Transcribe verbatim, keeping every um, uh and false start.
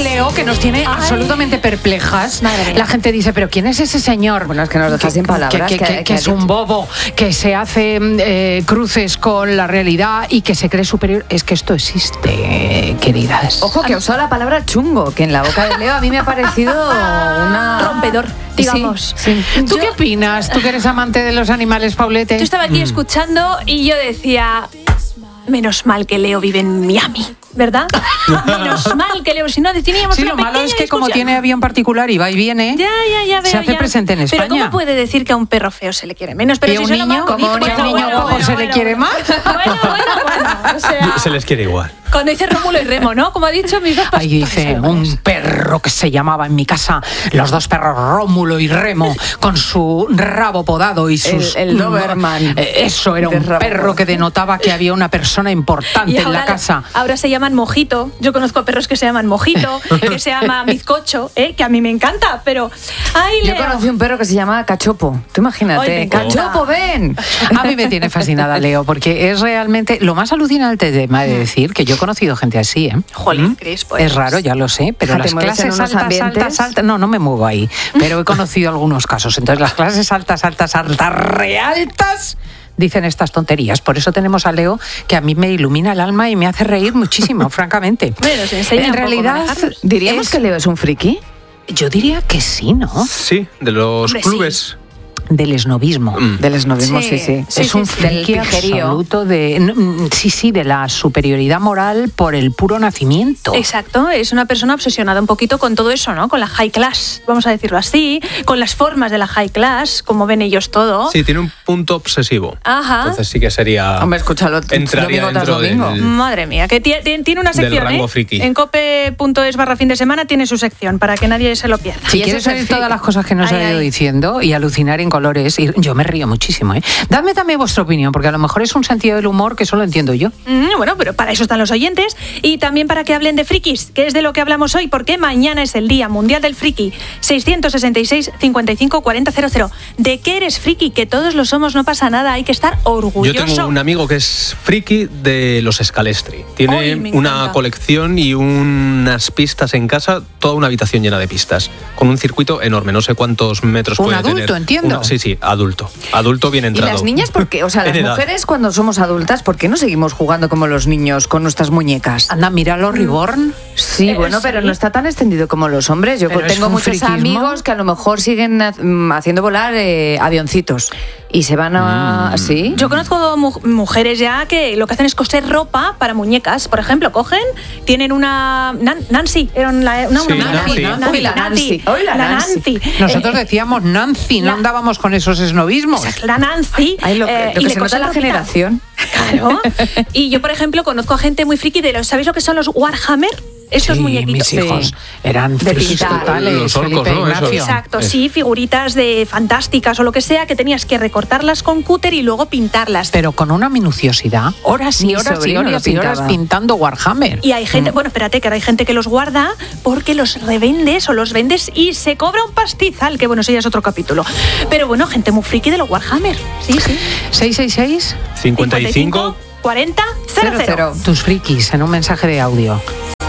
Leo, que nos tiene Ay. absolutamente perplejas. La gente dice, ¿pero quién es ese señor? Bueno, es que nos dejas sin palabras. Que, que, que, que, que es un bobo, que se hace eh, cruces con la realidad y que se cree superior. Es que esto existe, queridas. Ojo, que usó la palabra chungo, que en la boca de Leo a mí me ha parecido una... rompedor, digamos. Sí, sí. ¿Tú yo... qué opinas? ¿Tú que eres amante de los animales, Paulete? Yo estaba aquí mm. escuchando y yo decía... Menos mal que Leo vive en Miami, ¿verdad? Menos mal que Leo, si no teníamos sí, una lo malo es que discusión. como tiene avión particular y va y viene, ya, ya, ya veo, se hace ya. presente en España. Pero ¿cómo puede decir que a un perro feo se le quiere menos? Pero ¿Y si un se niño? Lo ¿Cómo bueno, un niño bueno, bueno, se bueno, le quiere bueno. más? Bueno, bueno, bueno. O sea, se les quiere igual. Cuando dice Rómulo y Remo, ¿no? Como ha dicho mis dos pastores. Ahí dice un perro que se llamaba en mi casa, los dos perros Rómulo y Remo, con su rabo podado y sus... El, el Doberman. Eso, era un perro que denotaba que había una persona importante en la casa. Ahora se llaman Mojito. Yo conozco perros que se llaman Mojito, que se llama Bizcocho, ¿eh? Que a mí me encanta, pero... Ay, Yo Leo. conocí un perro que se llama Cachopo. Tú imagínate. Ay, Cachopo, ven. A mí me tiene fascinada, Leo, porque es realmente lo más alucinante de, de decir que yo he conocido gente así, ¿eh? Jolín, Cris, pues. Es raro, ya lo sé, pero Fíjate, las clases altas, ambientes... altas, altas... No, no me muevo ahí, pero he conocido algunos casos. Entonces, las clases altas, altas, altas, realtas... dicen estas tonterías. Por eso tenemos a Leo, que a mí me ilumina el alma y me hace reír muchísimo, francamente. Bueno, se enseña en realidad, ¿diríamos es... que Leo es un friki? Yo diría que sí, ¿no? Sí, de los Hombre, clubes. Sí. Del esnovismo. Mm. Del esnovismo, sí, sí. sí. sí es sí, un sí, friki absoluto de... Sí, sí, de la superioridad moral por el puro nacimiento. Exacto, es una persona obsesionada un poquito con todo eso, ¿no? Con la high class, vamos a decirlo así, con las formas de la high class, como ven ellos todo. Sí, tiene un punto obsesivo. Ajá. Entonces sí que sería... Hombre, escúchalo, entraría domingo tras dentro domingo. del... Madre mía, que tiene, tiene una sección, rango ¿eh? friki. En cope punto es barra fin de semana tiene su sección, para que nadie se lo pierda. Si quieres oír todas las cosas que nos ay, ha ido ay. diciendo y alucinar en colores, y yo me río muchísimo, ¿eh? Dadme también vuestra opinión, porque a lo mejor es un sentido del humor que solo entiendo yo. Mm, bueno, pero para eso están los oyentes y también para que hablen de frikis, que es de lo que hablamos hoy, porque mañana es el Día Mundial del Friki. seiscientos sesenta y seis, cincuenta y cinco, cuarenta, cero cero. ¿De qué eres friki? Que todos lo somos, no pasa nada, hay que estar orgulloso. Yo tengo un amigo que es friki de los Scalestri. Tiene Ay, una colección y unas pistas en casa, toda una habitación llena de pistas, con un circuito enorme, no sé cuántos metros un puede adulto, tener. entiendo. Una, sí, sí, adulto. Adulto bien entrado. ¿Y las niñas por qué? O sea, las mujeres cuando somos adultas, ¿por qué no seguimos jugando como los niños con nuestras muñecas? Anda, míralo, Reborn. Sí, Eh, bueno, sí. pero no está tan extendido como los hombres. Yo Pero tengo es un muchos friquismo. amigos que a lo mejor siguen mm, haciendo volar eh, avioncitos y se van a... Mm. ¿Sí? Yo conozco mu- mujeres ya que lo que hacen es coser ropa para muñecas. Por ejemplo, cogen, tienen una... Nan- Nancy, era una, una, Sí, una Nancy. Nancy, Uy, la Nancy. Uy, la Nancy. Nosotros Eh, decíamos Nancy, no la- andábamos con esos esnovismos. la Nancy. Ay, lo que, eh, lo y que le se nota cosen la ropita. generación. Claro. Y yo, por ejemplo, conozco a gente muy friki de los... ¿Sabéis lo que son los Warhammer? Estos Sí, muñequitos. mis hijos Sí. eran De frikis pintar. totales. Los orcos, Felipe ¿no? Eso. Ignacio. Exacto, Es- sí, figuritas de fantásticas o lo que sea, que tenías que recortarlas con cúter y luego pintarlas. Pero con una minuciosidad, horas y Mi horas y sobrino horas lo y horas pintaba. pintando Warhammer. Y hay gente, bueno, espérate, que ahora hay gente que los guarda porque los revendes o los vendes y se cobra un pastizal, que bueno, eso ya es otro capítulo. Pero bueno, gente muy friki de los Warhammer. Sí, sí. seis seis seis, cincuenta y cinco cuarenta, cero cero. Cero, cero. tus frikis en un mensaje de audio.